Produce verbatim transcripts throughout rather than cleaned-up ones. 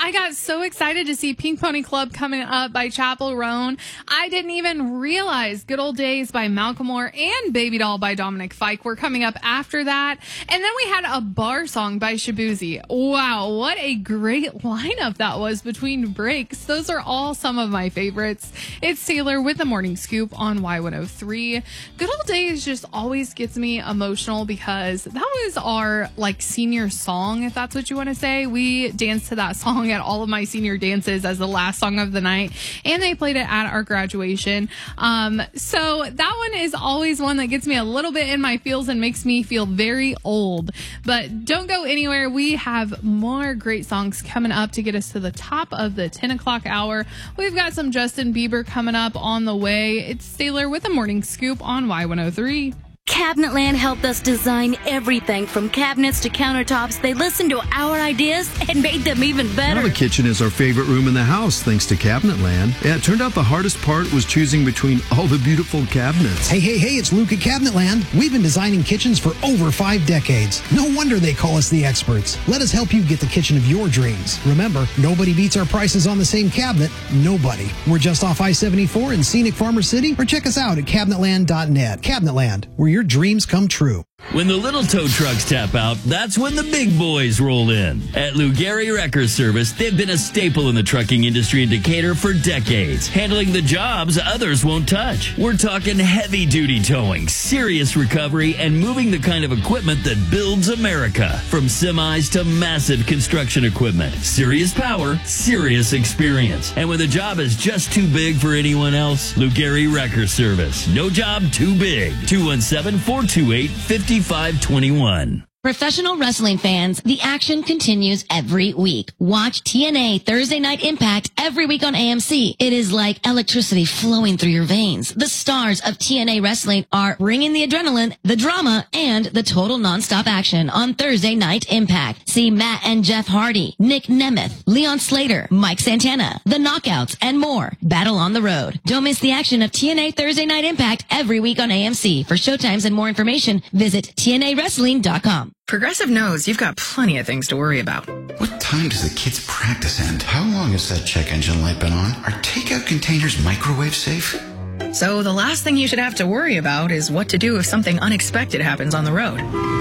I got so excited to see Pink Pony Club coming up by Chappell Roan. I didn't even realize Good Old Days by Malcolm Moore and Baby Doll by Dominic Fike were coming up after that. And then we had a bar song by Shabuzi. Wow, what a great lineup that was between breaks. Those are all some of my favorites. It's Taylor with the Morning Scoop on Y one oh three. Good Old Days just always gets me emotional because that was our like senior song, if that's what you want to say. We danced to that song at all of my senior dances as the last song of the night, and they played it at our graduation. Um, so that one is always one that gets me a little bit in my feels and makes me feel very old. But don't go anywhere. We have more great songs coming up to get us to the top of the ten o'clock hour. We've got some Justin Bieber coming up on the way. It's Taylor with the Morning Scoop on Y one oh three. Cabinetland helped us design everything from cabinets to countertops. They listened to our ideas and made them even better. Now the kitchen is our favorite room in the house thanks to Cabinetland. Yeah, it turned out the hardest part was choosing between all the beautiful cabinets. Hey, hey, hey, it's Luke at Cabinetland. We've been designing kitchens for over five decades. No wonder they call us the experts. Let us help you get the kitchen of your dreams. Remember, nobody beats our prices on the same cabinet. Nobody. We're just off I seventy-four in scenic Farmer City, or check us out at cabinetland dot net. Cabinetland, where your dreams come true. When the little tow trucks tap out, that's when the big boys roll in. At Lou Gehry Wrecker Service, they've been a staple in the trucking industry in Decatur for decades, handling the jobs others won't touch. We're talking heavy-duty towing, serious recovery, and moving the kind of equipment that builds America. From semis to massive construction equipment. Serious power, serious experience. And when the job is just too big for anyone else, Lou Gehry Wrecker Service. No job too big. two one seven, four two eight, five five two one. Professional wrestling fans, the action continues every week. Watch T N A Thursday Night Impact every week on A M C. It is like electricity flowing through your veins. The stars of T N A Wrestling are bringing the adrenaline, the drama, and the total nonstop action on Thursday Night Impact. See Matt and Jeff Hardy, Nick Nemeth, Leon Slater, Mike Santana, The Knockouts, and more. Battle on the road. Don't miss the action of T N A Thursday Night Impact every week on A M C. For showtimes and more information, visit T N A wrestling dot com. Progressive knows you've got plenty of things to worry about. What time does the kids' practice end? How long has that check engine light been on? Are takeout containers microwave safe? So the last thing you should have to worry about is what to do if something unexpected happens on the road.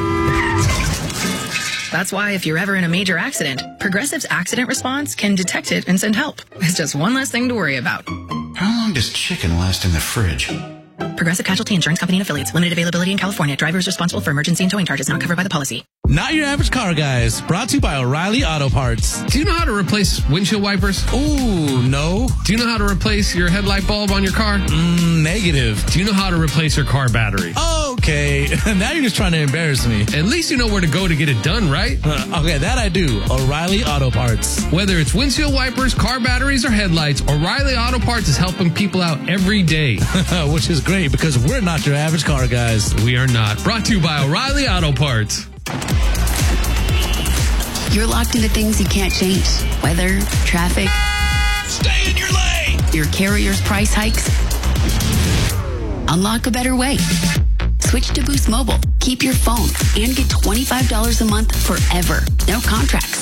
That's why if you're ever in a major accident, Progressive's accident response can detect it and send help. It's just one less thing to worry about. How long does chicken last in the fridge? Progressive Casualty Insurance Company and Affiliates. Limited availability in California. Driver is responsible for emergency and towing charges not covered by the policy. Not Your Average Car Guys. Brought to you by O'Reilly Auto Parts. Do you know how to replace windshield wipers? Ooh, no. Do you know how to replace your headlight bulb on your car? Mm, negative. Do you know how to replace your car battery? Okay. Now you're just trying to embarrass me. At least you know where to go to get it done, right? Uh, okay, that I do. O'Reilly Auto Parts. Whether it's windshield wipers, car batteries, or headlights, O'Reilly Auto Parts is helping people out every day. Which is great because we're not your average car guys. We are not. Brought to you by O'Reilly Auto Parts. You're locked into things you can't change. Weather, traffic. Stay in your lane. Your carrier's price hikes. Unlock a better way. Switch to Boost Mobile. Keep your phone and get twenty-five dollars a month forever. No contracts.